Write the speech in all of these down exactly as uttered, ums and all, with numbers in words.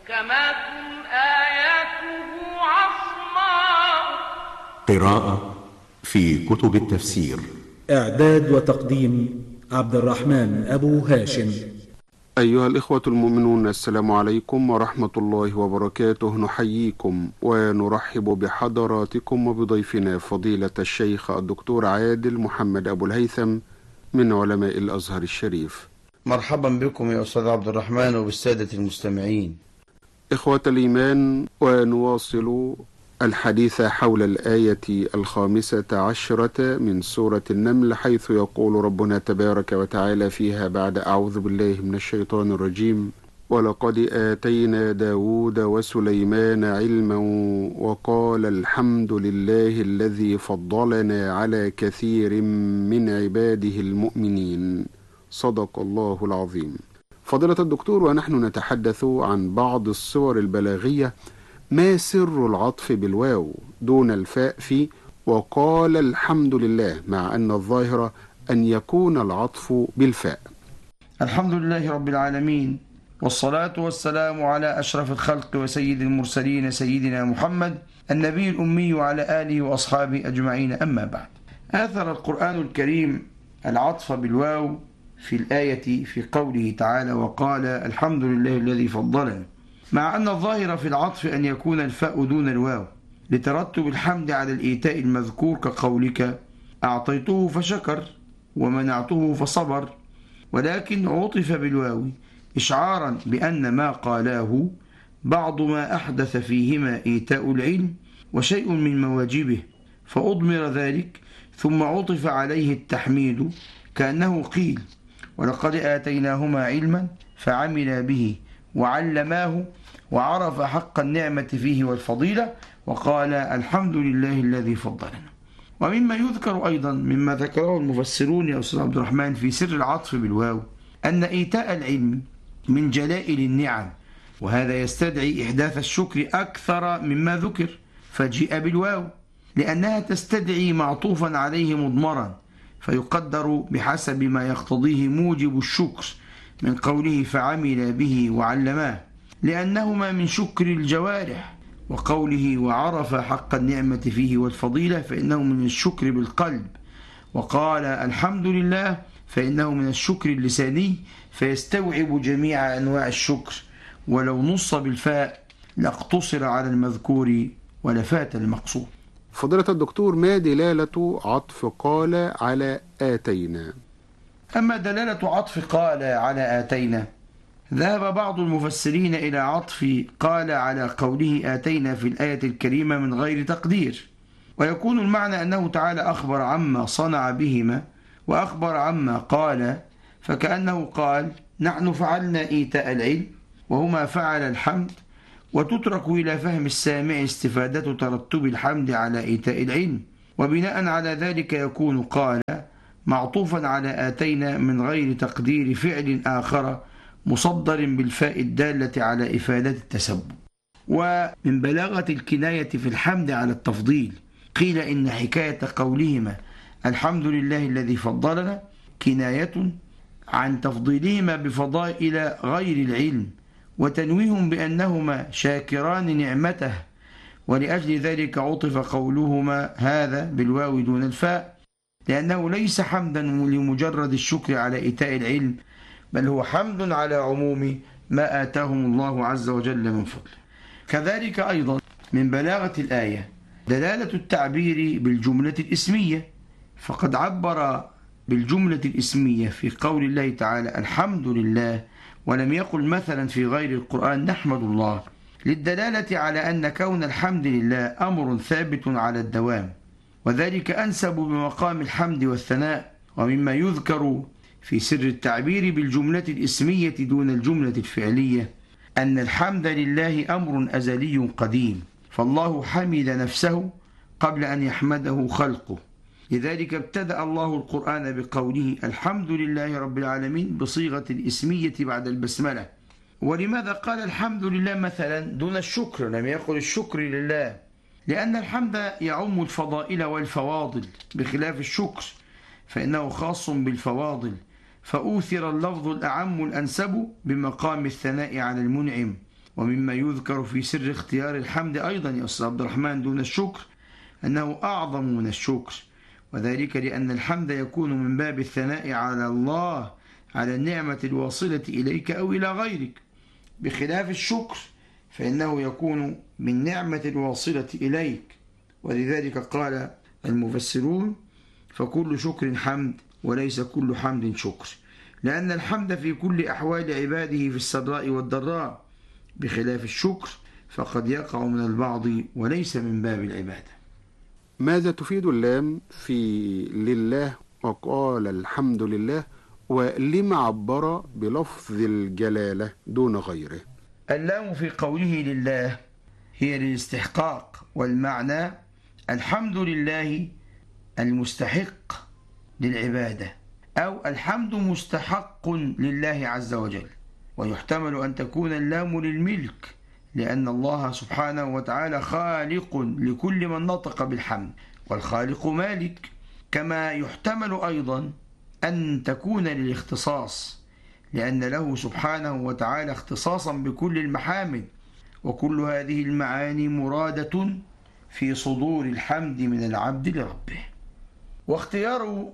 محكمات آياته عصماء. قراءة في كتب التفسير. إعداد وتقديم عبد الرحمن أبو هاشم. أيها الإخوة المؤمنون، السلام عليكم ورحمة الله وبركاته. نحييكم ونرحب بحضراتكم وبضيفنا فضيلة الشيخ الدكتور عادل محمد أبو الهيثم من علماء الأزهر الشريف. مرحبا بكم يا أستاذ عبد الرحمن وبالسادة المستمعين. إخوة الإيمان، ونواصل الحديث حول الآية الخامسة عشرة من سورة النمل، حيث يقول ربنا تبارك وتعالى فيها بعد أعوذ بالله من الشيطان الرجيم: ولقد آتينا داود وسليمان علما وقال الحمد لله الذي فضلنا على كثير من عباده المؤمنين. صدق الله العظيم. فضيلة الدكتور، ونحن نتحدث عن بعض الصور البلاغية، ما سر العطف بالواو دون الفاء في وقال الحمد لله، مع أن الظاهر أن يكون العطف بالفاء؟ الحمد لله رب العالمين، والصلاة والسلام على أشرف الخلق وسيد المرسلين سيدنا محمد النبي الأمي وعلى آله وأصحابه أجمعين. أما بعد، آثر القرآن الكريم العطف بالواو في الآية في قوله تعالى: وقال الحمد لله الذي فضلنا، مع أن الظاهر في العطف أن يكون الفاء دون الواو لترتب الحمد على الإيتاء المذكور، كقولك أعطيته فشكر ومنعته فصبر، ولكن عطف بالواو إشعارا بأن ما قالاه بعض ما أحدث فيهما إيتاء العلم وشيء من مواجبه، فأضمر ذلك ثم عطف عليه التحميد، كأنه قيل: ولقد آتيناهما علما فعمل به وعلماه وعرف حق النعمة فيه والفضيلة، وقال الحمد لله الذي فضلنا. ومما يذكر أيضا مما ذكره المفسرون يا أستاذ عبد الرحمن في سر العطف بالواو أن إيتاء العلم من جلائل النعم، وهذا يستدعي إحداث الشكر أكثر مما ذكر، فجيء بالواو لأنها تستدعي معطوفا عليه مضمرا، فيقدر بحسب ما يقتضيه موجب الشكر من قوله فعمل به وعلماه، لأنهما من شكر الجوارح، وقوله وعرف حق النعمة فيه والفضيلة فإنه من الشكر بالقلب، وقال الحمد لله فإنه من الشكر اللساني، فيستوعب جميع أنواع الشكر، ولو نص بالفاء لاقتصر على المذكور ولفات المقصود. فضيلة الدكتور، ما دلالة عطف قال على آتينا؟ أما دلالة عطف قال على آتينا، ذهب بعض المفسرين إلى عطف قال على قوله آتينا في الآية الكريمة من غير تقدير، ويكون المعنى أنه تعالى أخبر عما صنع بهما وأخبر عما قال، فكأنه قال نحن فعلنا إيتاء العلم وهما فعل الحمد، وتترك إلى فهم السامع استفادة ترتب الحمد على إيتاء العلم، وبناء على ذلك يكون قال معطوفا على آتينا من غير تقدير فعل آخر مصدر بالفاء الدالة على إفادة التسبب. ومن بلاغة الكناية في الحمد على التفضيل قيل إن حكاية قولهما الحمد لله الذي فضلنا كناية عن تفضيلهما بفضائل غير العلم، وتنويهم بأنهما شاكران نعمته، ولأجل ذلك عطف قولهما هذا بالواو دون الفاء، لأنه ليس حمدا لمجرد الشكر على إيتاء العلم، بل هو حمد على عموم ما آتاهم الله عز وجل من فضله. كذلك أيضا من بلاغة الآية دلالة التعبير بالجملة الإسمية، فقد عبر بالجملة الإسمية في قول الله تعالى الحمد لله، ولم يقل مثلا في غير القرآن نحمد الله، للدلالة على أن كون الحمد لله أمر ثابت على الدوام، وذلك أنسب بمقام الحمد والثناء. ومما يذكر في سر التعبير بالجملة الإسمية دون الجملة الفعلية أن الحمد لله أمر أزلي قديم، فالله حمد نفسه قبل أن يحمده خلقه، لذلك ابتدأ الله القرآن بقوله الحمد لله رب العالمين بصيغة الإسمية بعد البسملة. ولماذا قال الحمد لله مثلا دون الشكر، لم يقل الشكر لله؟ لأن الحمد يعم الفضائل والفواضل بخلاف الشكر فإنه خاص بالفواضل، فأوثر اللفظ الأعم الأنسب بمقام الثناء على المنعم، ومما يذكر في سر اختيار الحمد أيضا يا أستاذ عبد الرحمن دون الشكر أنه أعظم من الشكر، وذلك لأن الحمد يكون من باب الثناء على الله على النعمة الواصلة إليك أو إلى غيرك، بخلاف الشكر فإنه يكون من نعمة الواصلة إليك. ولذلك قال المفسرون: فكل شكر حمد وليس كل حمد شكر، لأن الحمد في كل أحوال عباده في السراء والضراء، بخلاف الشكر فقد يقع من البعض وليس من باب العبادة. ماذا تفيد اللام في لله وقال الحمد لله، ولما عبر بلفظ الجلالة دون غيره؟ اللام في قوله لله هي للاستحقاق، والمعنى الحمد لله المستحق للعبادة، أو الحمد مستحق لله عز وجل. ويحتمل أن تكون اللام للملك، لأن الله سبحانه وتعالى خالق لكل من نطق بالحمد، والخالق مالك. كما يحتمل أيضا أن تكون للاختصاص، لأن له سبحانه وتعالى اختصاصا بكل المحامد، وكل هذه المعاني مرادة في صدور الحمد من العبد لربه. واختيار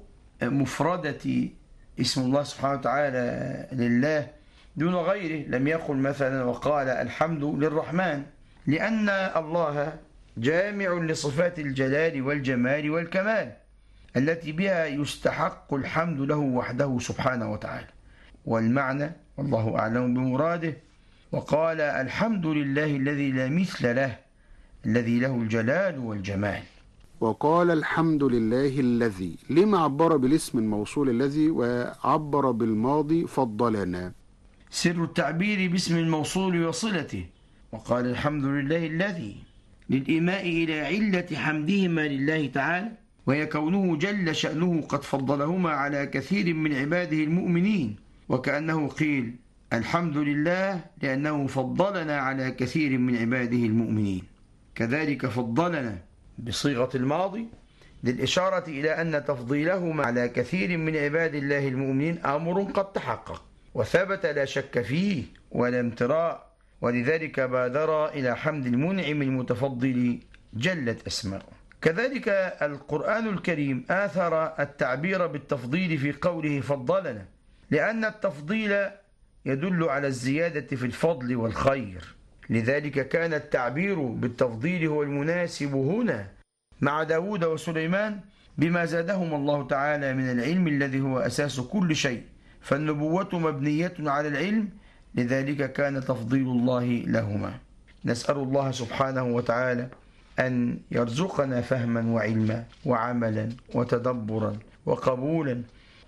مفردة اسم الله سبحانه وتعالى لله دون غيره، لم يقل مثلا وقال الحمد للرحمن، لأن الله جامع لصفات الجلال والجمال والكمال التي بها يستحق الحمد له وحده سبحانه وتعالى. والمعنى والله أعلم بمراده: وقال الحمد لله الذي لا مثل له الذي له الجلال والجمال. وقال الحمد لله الذي، لما عبر بالاسم الموصول الذي وعبر بالماضي فضلنا؟ سر التعبير باسم الموصول وصلته. وقال الحمد لله الذي للإيماء إلى علة حمدهما لله تعالى، وهي كونه جل شأنه قد فضلهما على كثير من عباده المؤمنين، وكأنه قيل الحمد لله لأنه فضلنا على كثير من عباده المؤمنين. كذلك فضلنا بصيغة الماضي للإشارة إلى أن تفضيلهما على كثير من عباد الله المؤمنين أمر قد تحقق وثبت لا شك فيه ولا امتراء، ولذلك بادر إلى حمد المنعم المتفضل جلت أسماؤه. كذلك القرآن الكريم آثر التعبير بالتفضيل في قوله فضلنا، لأن التفضيل يدل على الزيادة في الفضل والخير، لذلك كان التعبير بالتفضيل هو المناسب هنا مع داود وسليمان، بما زادهم الله تعالى من العلم الذي هو أساس كل شيء، فالنبوة مبنية على العلم، لذلك كان تفضيل الله لهما. نسأل الله سبحانه وتعالى أن يرزقنا فهما وعلما وعملا وتدبرا وقبولا.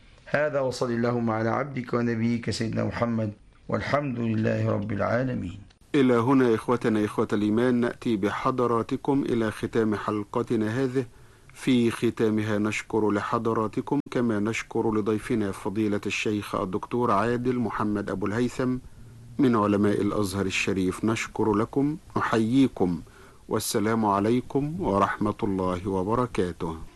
هذا وصل اللهم على عبدك ونبيك سيدنا محمد، والحمد لله رب العالمين. إلى هنا إخوتنا إخوة الإيمان نأتي بحضراتكم إلى ختام حلقتنا هذه. في ختامها نشكر لحضراتكم كما نشكر لضيفنا فضيلة الشيخ الدكتور عادل محمد أبو الهيثم من علماء الأزهر الشريف. نشكر لكم، نحييكم، والسلام عليكم ورحمة الله وبركاته.